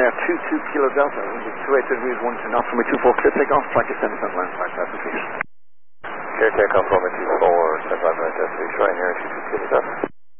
Air 22 Kilo Delta, wind is 28 degrees 1 to knots, runway 24 clear takeoff, flight descent and land 55 feet. Clear takeoff, runway 24, 75 destination, right here, 22 Kilo Delta.